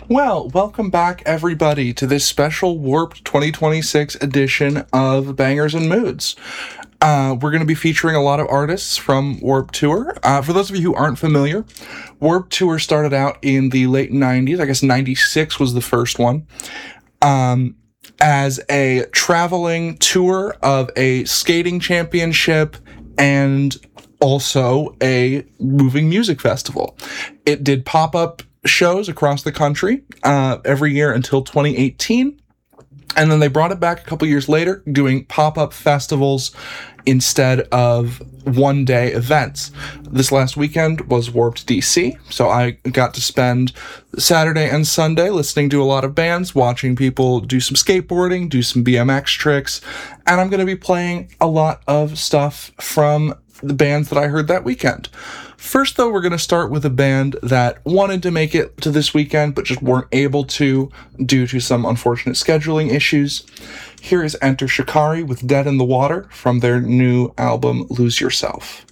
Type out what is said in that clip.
Well, welcome back, everybody, to this special Warped 2026 edition of Bangers and Moods. We're going to be featuring a lot of artists from Warped Tour. For those of you who aren't familiar, Warped Tour started out in the late 90s. I guess 96 was the first one. As a traveling tour of a skating championship and also a moving music festival. It did pop-up shows across the country every year until 2018. And then they brought it back a couple years later, doing pop-up festivals instead of one-day events. This last weekend was Warped DC, so I got to spend Saturday and Sunday listening to a lot of bands, watching people do some skateboarding, do some BMX tricks, and I'm going to be playing a lot of stuff from the bands that I heard that weekend. First, though, we're going to start with a band that wanted to make it to this weekend, but just weren't able to due to some unfortunate scheduling issues. Here is Enter Shikari with Dead in the Water from their new album, Lose Yourself.